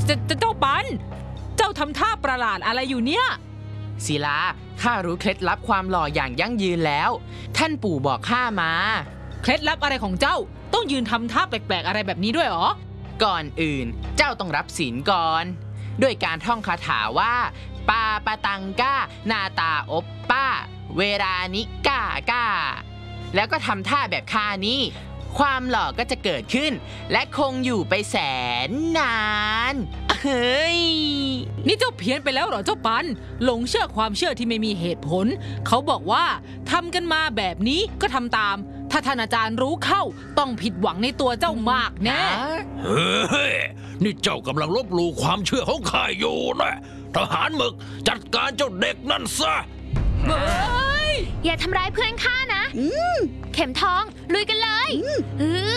เจ้าปันเจ้าทำท่าประหลาดอะไรอยู่เนี่ยศิลาข้ารู้เคล็ดลับความหล่ออย่างยั่งยืนแล้วท่านปู่บอกข้ามาเคล็ดลับอะไรของเจ้าต้องยืนทำท่าแปลกๆอะไรแบบนี้ด้วยหรอก่อนอื่นเจ้าต้องรับศีลก่อนด้วยการท่องคาถาว่าปาปะตังก้านาตาอบป้าเวรานิก้าก้าแล้วก็ทำท่าแบบข้านี้ความหล่อก็จะเกิดขึ้นและคงอยู่ไปแสนนานเฮ้ยนี่เจ้าเพี้ยนไปแล้วเหรอเจ้าปันหลงเชื่อความเชื่อที่ไม่มีเหตุผลเขาบอกว่าทำกันมาแบบนี้ก็ทำตามถ้าท่านอาจารย์รู้เข้าต้องผิดหวังในตัวเจ้ามากแน่เฮ้ยนี่เจ้ากำลังลบหลู่ความเชื่อของข้าอยู่นะทหารหมึกจัดการเจ้าเด็กนั่นซะอย่าทำร้ายเพื่อนข้านะเข็มทองลุยกันเลย